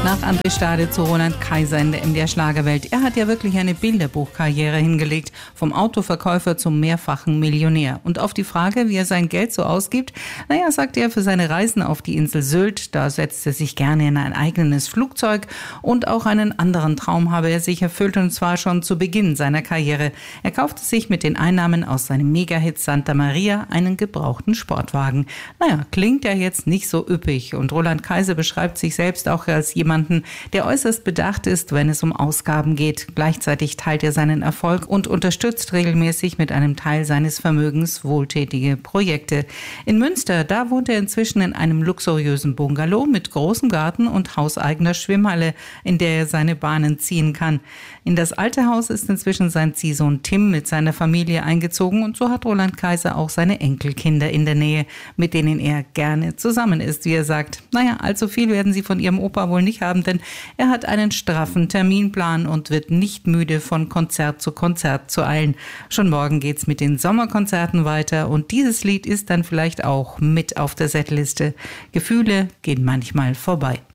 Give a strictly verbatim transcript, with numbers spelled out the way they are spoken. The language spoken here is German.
Nach André Stade zu Roland Kaiser in der M D R Schlagerwelt. Er hat ja wirklich eine Bilderbuchkarriere hingelegt, vom Autoverkäufer zum mehrfachen Millionär. Und auf die Frage, wie er sein Geld so ausgibt, naja, sagt er, für seine Reisen auf die Insel Sylt, da setzt er sich gerne in ein eigenes Flugzeug, und auch einen anderen Traum habe er sich erfüllt, und zwar schon zu Beginn seiner Karriere. Er kaufte sich mit den Einnahmen aus seinem Megahit Santa Maria einen gebrauchten Sportwagen. Naja, klingt ja jetzt nicht so üppig, und Roland Kaiser beschreibt sich selbst auch als jemand, der äußerst bedacht ist, wenn es um Ausgaben geht. Gleichzeitig teilt er seinen Erfolg und unterstützt regelmäßig mit einem Teil seines Vermögens wohltätige Projekte. In Münster, da wohnt er inzwischen in einem luxuriösen Bungalow mit großem Garten und hauseigener Schwimmhalle, in der er seine Bahnen ziehen kann. In das alte Haus ist inzwischen sein Ziehsohn Tim mit seiner Familie eingezogen, und so hat Roland Kaiser auch seine Enkelkinder in der Nähe, mit denen er gerne zusammen ist, wie er sagt. Naja, allzu viel werden sie von ihrem Opa wohl nicht haben, denn er hat einen straffen Terminplan und wird nicht müde, von Konzert zu Konzert zu eilen. Schon morgen geht's mit den Sommerkonzerten weiter, und dieses Lied ist dann vielleicht auch mit auf der Setliste. Gefühle gehen manchmal vorbei.